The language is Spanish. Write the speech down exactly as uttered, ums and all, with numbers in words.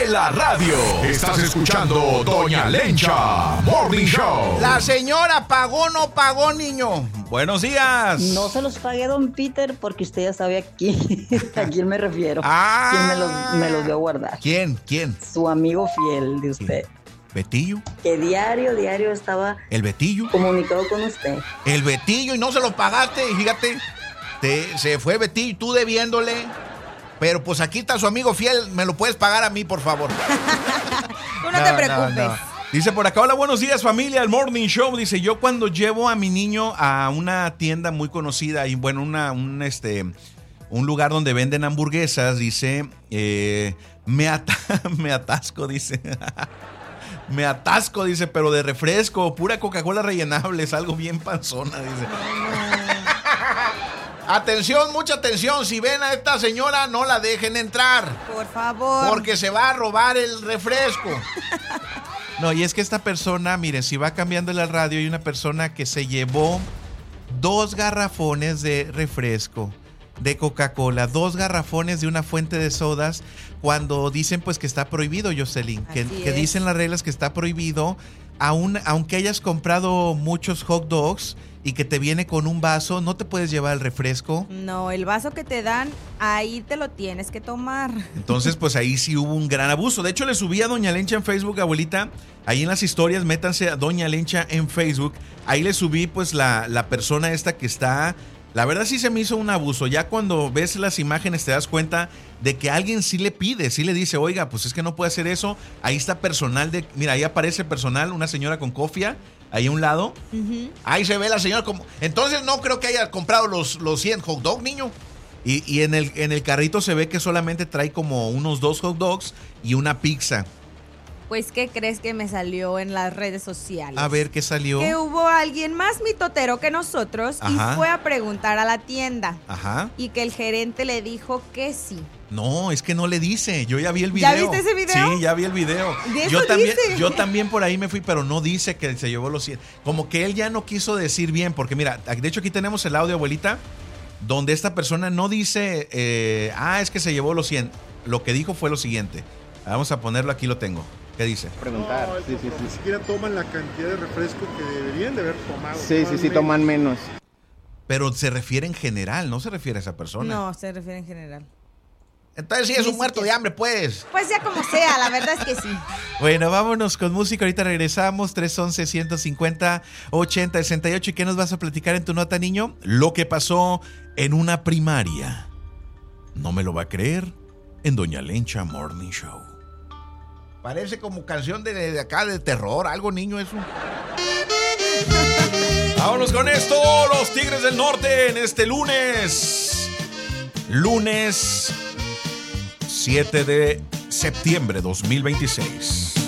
de la radio. Estás escuchando Doña Lencha Morning Show. La señora pagó, no pagó, niño. Buenos días. No se los pagué, don Peter, porque usted ya sabe a quién, a quién me refiero. Ah. ¿Quién me los, me los dio a guardar? ¿Quién? ¿Quién? Su amigo fiel de usted. ¿Betillo? Que diario, diario estaba ¿El Betillo? comunicado con usted. El Betillo, y no se lo pagaste, y fíjate, te, se fue Betillo y tú debiéndole. Pero pues aquí está su amigo fiel, me lo puedes pagar a mí, por favor. Tú no, no te preocupes. No, no. Dice por acá, hola, buenos días familia, el Morning Show. Dice, yo cuando llevo a mi niño a una tienda muy conocida, y bueno, una, un, este, un lugar donde venden hamburguesas, dice, eh, me, at- me atasco, dice. Me atasco, dice, pero de refresco, pura Coca-Cola rellenable, es algo bien panzona, dice. Atención, mucha atención, si ven a esta señora, no la dejen entrar. Por favor. Porque se va a robar el refresco. No, y es que esta persona, miren, si va cambiando la radio, hay una persona que se llevó dos garrafones de refresco, de Coca-Cola, dos garrafones de una fuente de sodas, cuando dicen pues que está prohibido, Jocelyn, que, que dicen las reglas que está prohibido, aun, aunque hayas comprado muchos hot dogs y que te viene con un vaso, no te puedes llevar el refresco. No, el vaso que te dan, ahí te lo tienes que tomar. Entonces, pues ahí sí hubo un gran abuso. De hecho, le subí a Doña Lencha en Facebook, abuelita. Ahí en las historias, métanse a Doña Lencha en Facebook. Ahí le subí, pues, la, la persona esta que está... La verdad sí se me hizo un abuso. Ya cuando ves las imágenes te das cuenta de que alguien sí le pide, sí le dice, oiga, pues es que no puede hacer eso. Ahí está personal de... Mira, ahí aparece personal, una señora con cofia, ahí a un lado. Uh-huh. Ahí se ve la señora como... Entonces no creo que haya comprado los, los cien hot dogs, niño. Y, y en, el, en el carrito se ve que solamente trae como unos dos hot dogs y una pizza. Pues, ¿qué crees que me salió en las redes sociales? A ver, ¿qué salió? Que hubo alguien más mitotero que nosotros. Ajá. Y fue a preguntar a la tienda. Ajá. Y que el gerente le dijo que sí. No, es que no le dice. Yo ya vi el video. ¿Ya viste ese video? Sí, ya vi el video. ¿De yo eso también, dice? yo también por ahí me fui, pero no dice que se llevó los cien. Como que él ya no quiso decir bien, porque mira, de hecho aquí tenemos el audio, abuelita, donde esta persona no dice, eh, ah, es que se llevó los cien. Lo que dijo fue lo siguiente. Vamos a ponerlo, aquí lo tengo. ¿Qué dice? Preguntar. No, sí, sí, sí. Ni siquiera toman la cantidad de refresco que deberían de haber tomado. Sí, sí, sí, toman menos. Pero se refiere en general, no se refiere a esa persona. No, se refiere en general. Entonces sí es un muerto de hambre, pues. Pues ya como sea, la verdad es que sí. Bueno, vámonos con música. Ahorita regresamos. tres once, ciento cincuenta, ochenta, sesenta y ocho. ¿Y qué nos vas a platicar en tu nota, niño? Lo que pasó en una primaria. ¿No me lo va a creer? En Doña Lencha Morning Show. Parece como canción de, de acá de terror, algo, niño, eso. Vámonos con esto, los Tigres del Norte, en este lunes. Lunes siete de septiembre dos mil veintiséis.